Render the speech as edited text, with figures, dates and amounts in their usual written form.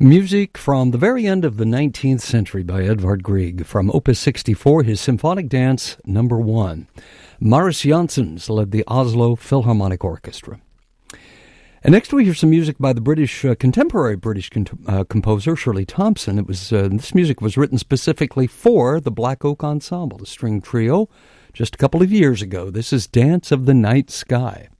Music from the very end of the 19th century by Edvard Grieg from Opus 64, his Symphonic Dance No. 1. Marius Janssens led the Oslo Philharmonic Orchestra. And next we hear some music by the contemporary British composer Shirley Thompson. This music was written specifically for the Black Oak Ensemble, the string trio, just a couple of years ago. This is Dance of the Night Sky.